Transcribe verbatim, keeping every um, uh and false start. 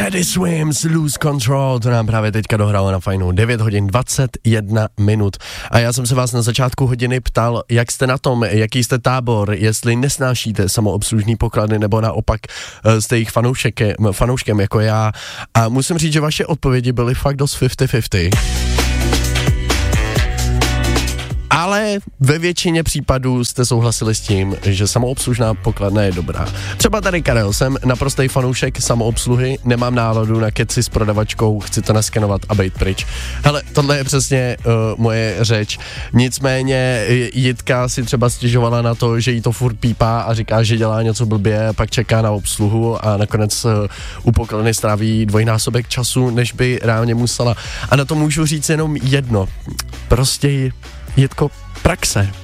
Teddy Swims, Lose Control, to nám právě teďka dohrálo na fajnou devět hodin dvacet jedna minut. A já jsem se vás na začátku hodiny ptal, jak jste na tom, jaký jste tábor, jestli nesnášíte samoobslužný poklady, nebo naopak jste jich fanouškem, fanouškem jako já. A musím říct, že vaše odpovědi byly fakt dost padesát na padesát. Ale ve většině případů jste souhlasili s tím, že samoobslužná pokladna je dobrá. Třeba tady Karel, jsem naprostej fanoušek samoobsluhy, nemám náladu na keci s prodavačkou, chci to naskenovat a bejt pryč. Hele, tohle je přesně uh, moje řeč. Nicméně Jitka si třeba stěžovala na to, že jí to furt pípá a říká, že dělá něco blbě, pak čeká na obsluhu a nakonec uh, u pokladny stráví dvojnásobek času, než by reálně musela. A na to můžu říct jenom jedno. Prostě Jitko, praxe.